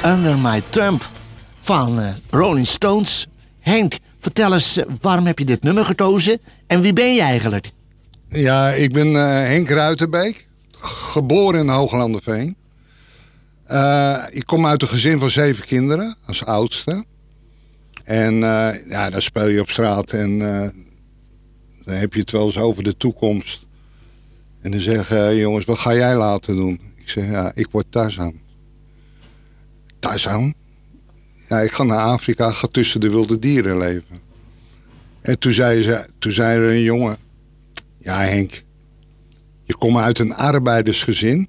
Under My Thumb van Rolling Stones. Henk, vertel eens, waarom heb je dit nummer gekozen en wie ben je eigenlijk? Ja, ik ben Henk Ruitenbeek, geboren in Hooglanderveen. Ik kom uit een gezin van 7 kinderen, als oudste. En dan speel je op straat en dan heb je het wel eens over de toekomst. En dan zeggen jongens, wat ga jij laten doen? Ik zeg, ja, ik word Tarzan. Tarzan? Ja, ik ga naar Afrika, ga tussen de wilde dieren leven. En toen zei er een jongen, ja Henk, je komt uit een arbeidersgezin.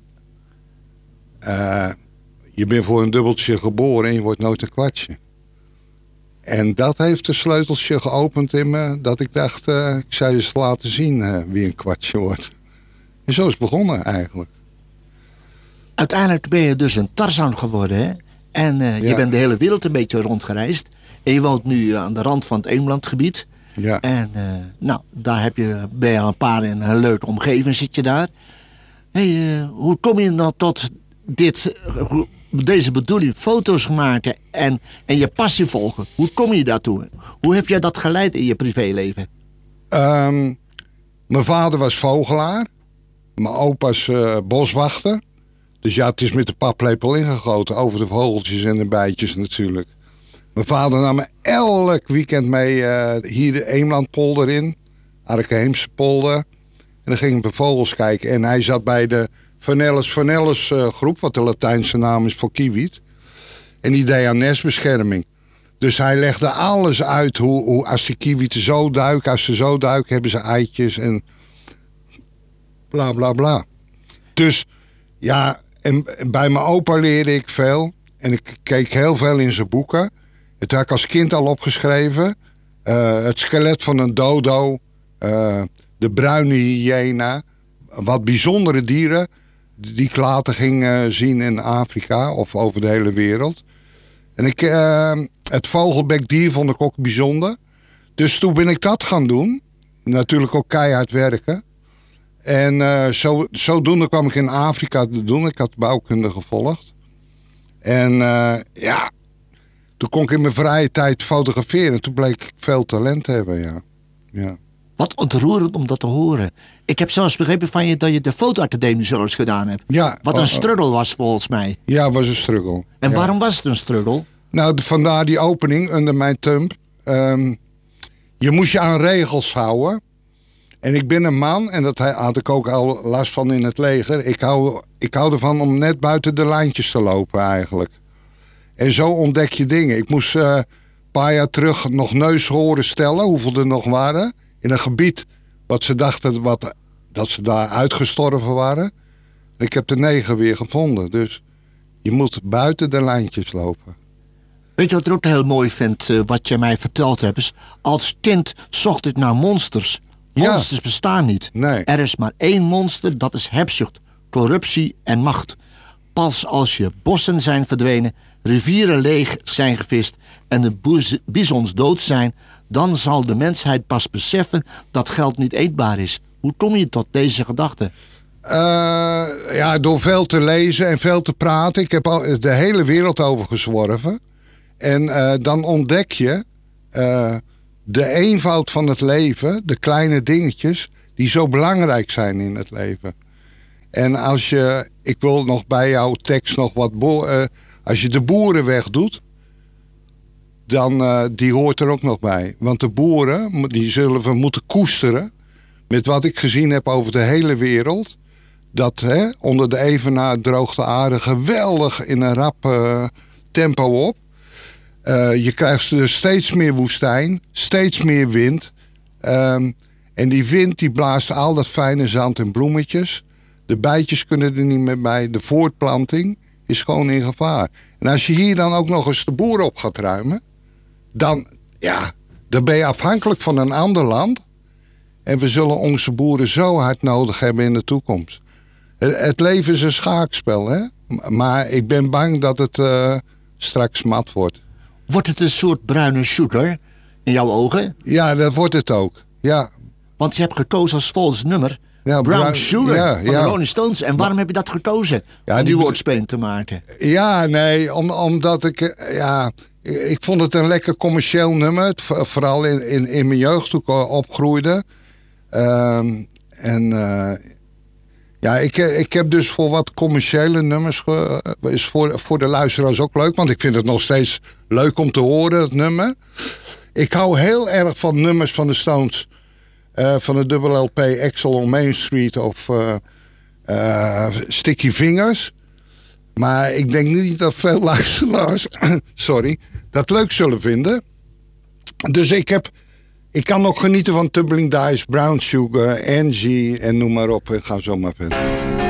Je bent voor een dubbeltje geboren en je wordt nooit een kwartje. En dat heeft een sleuteltje geopend in me, dat ik dacht, ik zou je eens laten zien wie een kwartje wordt. En zo is het begonnen eigenlijk. Uiteindelijk ben je dus een Tarzan geworden, hè? En je bent de hele wereld een beetje rondgereisd. En je woont nu aan de rand van het Eemlandgebied. Ja. En daar ben je al een paar in een leuke omgeving, zit je daar. Hey, hoe kom je nou tot deze bedoeling, foto's maken en je passie volgen? Hoe kom je daartoe? Hoe heb jij dat geleid in je privéleven? Mijn vader was vogelaar. Mijn opa is boswachter. Dus ja, het is met de paplepel ingegoten over de vogeltjes en de bijtjes natuurlijk. Mijn vader nam me elk weekend mee hier de Eemlandpolder in. Arkeheemse polder. En dan ging ik bij vogels kijken. En hij zat bij de Vanellus groep, wat de Latijnse naam is voor kiwiet. En die deed aan nestbescherming. Dus hij legde alles uit hoe als die kiwieten zo duiken, als ze zo duiken, hebben ze eitjes en bla bla bla. Dus ja, en bij mijn opa leerde ik veel. En ik keek heel veel in zijn boeken. Het had ik als kind al opgeschreven. Het skelet van een dodo. De bruine hyena. Wat bijzondere dieren die ik later ging zien in Afrika of over de hele wereld. En het vogelbekdier vond ik ook bijzonder. Dus toen ben ik dat gaan doen. Natuurlijk ook keihard werken. En zodoende kwam ik in Afrika te doen. Ik had bouwkunde gevolgd. En toen kon ik in mijn vrije tijd fotograferen. Toen bleek ik veel talent te hebben, ja. Wat ontroerend om dat te horen. Ik heb zelfs begrepen van je dat je de fotoacademie zelfs gedaan hebt. Ja, wat een struggle was volgens mij. Ja, het was een struggle. En waarom was het een struggle? Nou, vandaar die opening, Under My Thumb. Je moest je aan regels houden. En ik ben een man, en dat had ik ook al last van in het leger. Ik hou ervan om net buiten de lijntjes te lopen eigenlijk. En zo ontdek je dingen. Ik moest een paar jaar terug nog neushoornen stellen, hoeveel er nog waren. In een gebied wat ze dachten dat ze daar uitgestorven waren. Ik heb de 9 weer gevonden. Dus je moet buiten de lijntjes lopen. Weet je wat ik ook heel mooi vind, wat je mij verteld hebt? Is, als kind zocht ik naar monsters. Monsters bestaan niet. Nee. Er is maar 1 monster, dat is hebzucht, corruptie en macht. Pas als je bossen zijn verdwenen, rivieren leeg zijn gevist en de bisons dood zijn, dan zal de mensheid pas beseffen dat geld niet eetbaar is. Hoe kom je tot deze gedachte? Door veel te lezen en veel te praten. Ik heb al de hele wereld over gezworven. En dan ontdek je de eenvoud van het leven, de kleine dingetjes die zo belangrijk zijn in het leven. En ik wil nog bij jouw tekst nog wat, als je de boeren wegdoet, dan die hoort er ook nog bij. Want de boeren, die zullen we moeten koesteren, met wat ik gezien heb over de hele wereld, dat onder de evenaar droogt de aarde geweldig in een rap tempo op. Je krijgt dus steeds meer woestijn, steeds meer wind. En die wind die blaast al dat fijne zand en bloemetjes. De bijtjes kunnen er niet meer bij. De voortplanting is gewoon in gevaar. En als je hier dan ook nog eens de boeren op gaat ruimen, dan ben je afhankelijk van een ander land. En we zullen onze boeren zo hard nodig hebben in de toekomst. Het leven is een schaakspel, hè? Maar ik ben bang dat het straks mat wordt. Wordt het een soort bruine shooter in jouw ogen? Ja, dat wordt het ook, ja. Want je hebt gekozen als volgend nummer Ja, Brown Sugar van ja. de Rolling Stones. En waarom heb je dat gekozen? Ja, Om die die- woordspeling te maken. Ja, nee, omdat ik vond het een lekker commercieel nummer. Vooral in mijn jeugd toen ik opgroeide. Ik heb dus voor wat commerciële nummers. Is voor de luisteraars ook leuk. Want ik vind het nog steeds leuk om te horen, het nummer. Ik hou heel erg van nummers van de Stones. Van de dubbel LP Axel on Main Street of Sticky Fingers. Maar ik denk niet dat veel luisteraars dat leuk zullen vinden. Dus ik kan nog genieten van Tumbling Dice, Brown Sugar, Angie en noem maar op. En ga zo maar verder.